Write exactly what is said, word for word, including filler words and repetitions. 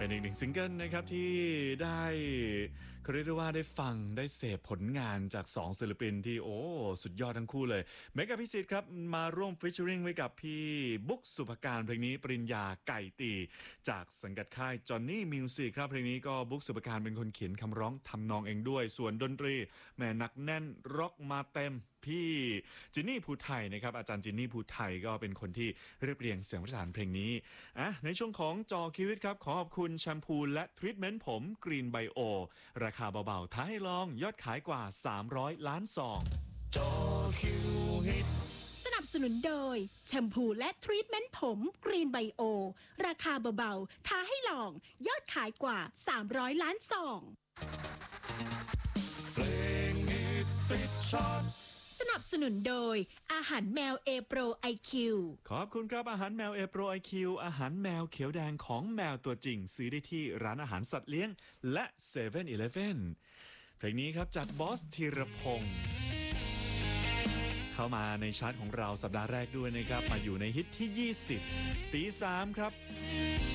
เป็นอีกหนึ่งซิงเกิลนะครับที่ได้เขาเรียกได้ว่าได้ฟังได้เสพผลงานจากสองศิลปินที่โอ้สุดยอดทั้งคู่เลยเมกะพิสิทธิ์ครับมาร่วมฟีเจอริงไว้กับพี่บุ๊กสุภการเพลงนี้ปริญญาไก่ตีจากสังกัดค่ายจอห์นนี่มิวสิกครับเพลงนี้ก็บุ๊กสุภการเป็นคนเขียนคำร้องทำนองเองด้วยส่วนดนตรีแม่หนักแน่นร็อกมาเต็มพี่จินนี่ภูไทยนะครับอาจารย์จินนี่ภูไทยก็เป็นคนที่เรียบเรียงเสียงประสานเพลงนี้อ่ะในช่วงของจอคิวิตครับขอขอบคุณแชมพูและทรีทเมนต์ผมกรีนไบโอราคาเบาๆท้าให้ลองยอดขายกว่าสามร้อยล้านซองจอคิวิตสนับสนุนโดยแชมพูและทรีทเมนต์ผมกรีนไบโอราคาเบาๆท้าให้ลองยอดขายกว่าสามร้อยล้านซองเพลงฮิตติดชาร์ตสนับสนุนโดยอาหารแมวเอโปรไอคิวขอบคุณครับอาหารแมวเอโปรไอคิวอาหารแมวเขียวแดงของแมวตัวจริงซื้อได้ที่ร้านอาหารสัตว์เลี้ยงและเซเว่นอีเลฟเว่นเพลงนี้ครับจากบอสธีรพงศ์เข้ามาในชาร์ตของเราสัปดาห์แรกด้วยนะครับมาอยู่ในฮิตที่ยี่สิบตีสามครับ